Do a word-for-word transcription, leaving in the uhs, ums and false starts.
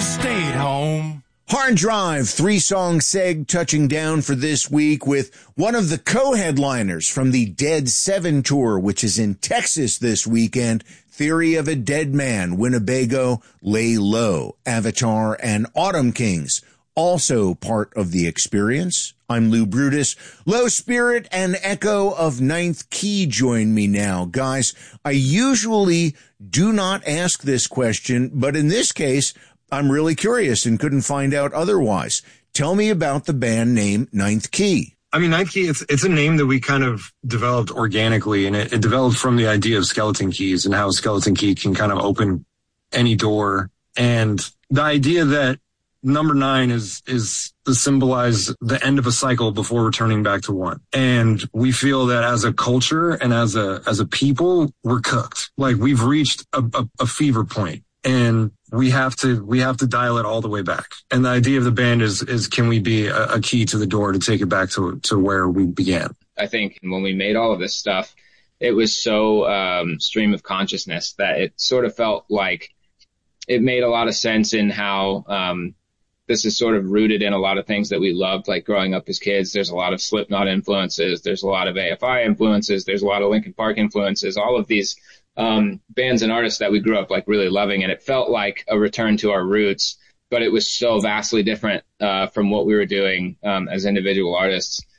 stayed home. Hard Drive, three-song seg touching down for this week with one of the co-headliners from the Dead Seven Tour, which is in Texas this weekend. Theory of a Dead Man, Winnebago, Lay Low, Avatar, and Autumn Kings, also part of the experience. I'm Lou Brutus. Low Spirit and Echo of Ninth Key join me now. Guys, I usually do not ask this question, but in this case, I'm really curious and couldn't find out otherwise. Tell me about the band name Ninth Key. I mean, Ninth Key, it's, it's a name that we kind of developed organically, and it, it developed from the idea of skeleton keys and how a skeleton key can kind of open any door. And the idea that number nine is, is to symbolize the end of a cycle before returning back to one. And we feel that as a culture and as a, as a people, we're cooked. Like we've reached a, a, a fever point. And we have to, we have to dial it all the way back. And the idea of the band is, is can we be a, a key to the door to take it back to, to where we began? I think when we made all of this stuff, it was so, um, stream of consciousness that it sort of felt like it made a lot of sense in how, um, this is sort of rooted in a lot of things that we loved, like growing up as kids. There's a lot of Slipknot influences. There's a lot of A F I influences. There's a lot of Linkin Park influences, all of these um bands and artists that we grew up like really loving, and it felt like a return to our roots, but it was so vastly different uh from what we were doing um as individual artists.